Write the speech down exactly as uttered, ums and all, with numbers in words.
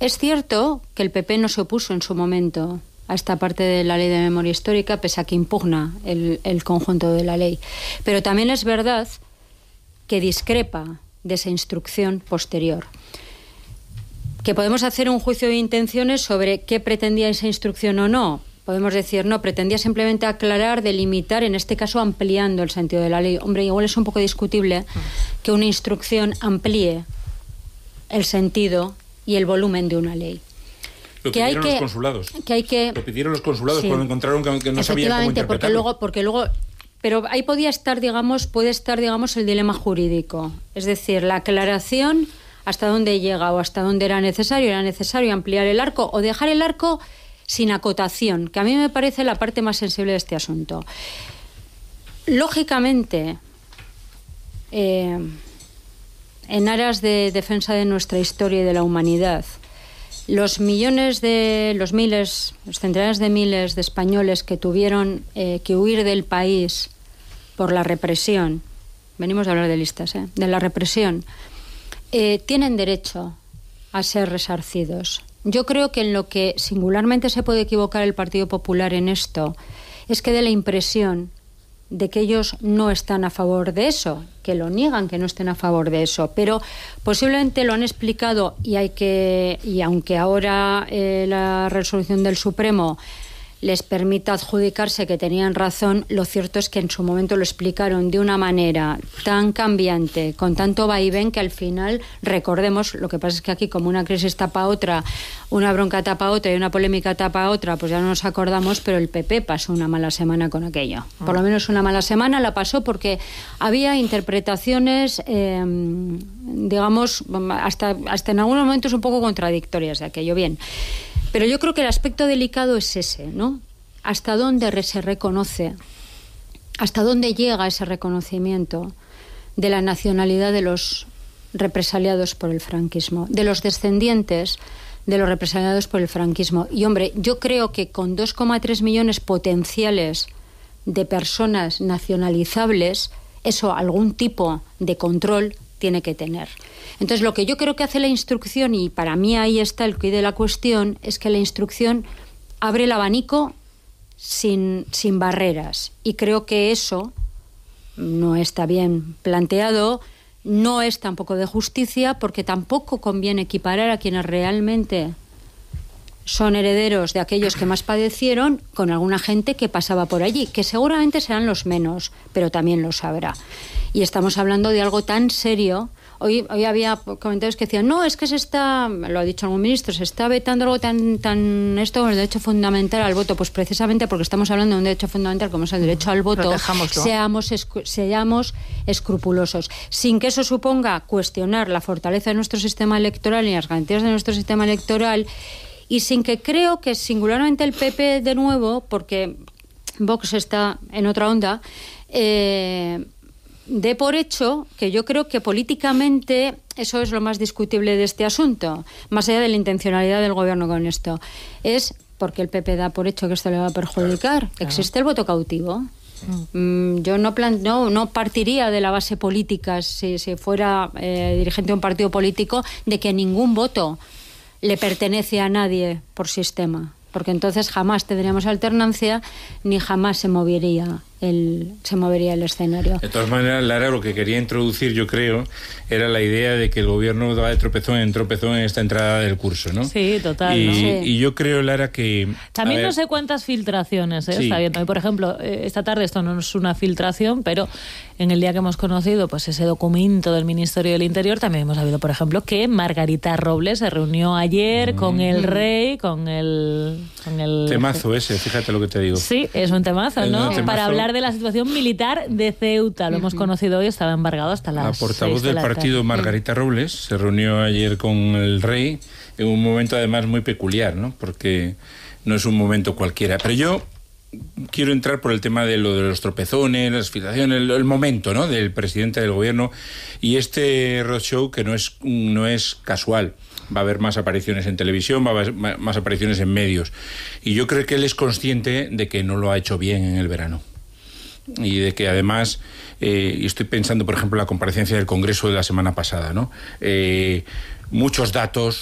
Es cierto que el P P no se opuso en su momento a esta parte de la ley de memoria histórica, pese a que impugna el, el conjunto de la ley. Pero también es verdad que discrepa de esa instrucción posterior. Que podemos hacer un juicio de intenciones sobre qué pretendía esa instrucción o no. Podemos decir, no, pretendía simplemente aclarar, delimitar, en este caso ampliando el sentido de la ley. Hombre, igual es un poco discutible que una instrucción amplíe el sentido y el volumen de una ley. Lo que pidieron hay los que, consulados. Que hay que, Lo pidieron los consulados sí, cuando encontraron que, que no sabían cómo interpretarlo. porque luego, porque luego, pero ahí podía estar, digamos, puede estar, digamos, el dilema jurídico. Es decir, la aclaración hasta dónde llega o hasta dónde era necesario. Era necesario ampliar el arco o dejar el arco sin acotación, que a mí me parece la parte más sensible de este asunto. Lógicamente, eh, en aras de defensa de nuestra historia y de la humanidad, los millones de, los miles, los centenares de miles de españoles que tuvieron eh, que huir del país por la represión, venimos a hablar de listas, ¿eh? de la represión, eh, tienen derecho a ser resarcidos. Yo creo que en lo que singularmente se puede equivocar el Partido Popular en esto es que dé la impresión de que ellos no están a favor de eso, que lo niegan, que no estén a favor de eso, pero posiblemente lo han explicado y hay que, y aunque ahora eh, la resolución del Supremo les permita adjudicarse que tenían razón, lo cierto es que en su momento lo explicaron de una manera tan cambiante, con tanto vaivén, que al final, recordemos, lo que pasa es que aquí como una crisis tapa otra, una bronca tapa otra y una polémica tapa otra, pues ya no nos acordamos, pero el P P pasó una mala semana con aquello. Por lo menos una mala semana la pasó porque había interpretaciones, eh, digamos, hasta, hasta en algunos momentos un poco contradictorias de aquello. Bien. Pero yo creo que el aspecto delicado es ese, ¿no? Hasta dónde se reconoce, hasta dónde llega ese reconocimiento de la nacionalidad de los represaliados por el franquismo, de los descendientes de los represaliados por el franquismo. Y, hombre, yo creo que con dos coma tres millones potenciales de personas nacionalizables, eso, algún tipo de control tiene que tener. Entonces, lo que yo creo que hace la instrucción, y para mí ahí está el quid de la cuestión, es que la instrucción abre el abanico sin, sin barreras. Y creo que eso no está bien planteado, no es tampoco de justicia, porque tampoco conviene equiparar a quienes realmente son herederos de aquellos que más padecieron con alguna gente que pasaba por allí, que seguramente serán los menos, pero también los habrá. Y estamos hablando de algo tan serio. Hoy, hoy había comentarios que decían, no, es que se está, lo ha dicho algún ministro, se está vetando algo tan, tan esto como el derecho fundamental al voto. Pues precisamente porque estamos hablando de un derecho fundamental como es el derecho al voto, seamos, escu- seamos escrupulosos. Sin que eso suponga cuestionar la fortaleza de nuestro sistema electoral y las garantías de nuestro sistema electoral, y sin que creo que singularmente el P P de nuevo, porque Vox está en otra onda, eh, dé por hecho que yo creo que políticamente eso es lo más discutible de este asunto, más allá de la intencionalidad del gobierno con esto, es porque el P P da por hecho que esto le va a perjudicar. Claro, claro. ¿Existe el voto cautivo? Mm. Yo no, plan, no, no partiría de la base política, si, si fuera eh, dirigente de un partido político, de que ningún voto le pertenece a nadie por sistema, porque entonces jamás tendríamos alternancia ni jamás se movería el, se movería el escenario. De todas maneras, Lara, lo que quería introducir, yo creo, era la idea de que el gobierno va de tropezón en tropezón en esta entrada del curso, ¿no? Sí, total. Y, ¿no? sí. y yo creo, Lara, que... También no sé cuántas filtraciones ¿eh? sí. está viendo. Por ejemplo, esta tarde, esto no es una filtración, pero en el día que hemos conocido pues ese documento del Ministerio del Interior, también hemos sabido, por ejemplo, que Margarita Robles se reunió ayer mm. con el rey, con el... Con el temazo ese, fíjate lo que te digo. Sí, es un temazo, ¿no? Un temazo. Para hablar de la situación militar de Ceuta. Lo uh-huh. hemos conocido hoy, estaba embargado hasta las La portavoz del de partido, tarde. Margarita Robles, se reunió ayer con el rey en un momento además muy peculiar, ¿no? Porque no es un momento cualquiera. Pero yo quiero entrar por el tema de lo de los tropezones, las filtraciones, el, el momento, ¿no? Del presidente del gobierno y este roadshow que no es, no es casual. Va a haber más apariciones en televisión, va a haber más apariciones en medios. Y yo creo que él es consciente de que no lo ha hecho bien en el verano. Y de que además, eh, y estoy pensando, por ejemplo, en la comparecencia del Congreso de la semana pasada, ¿no? Eh, muchos datos,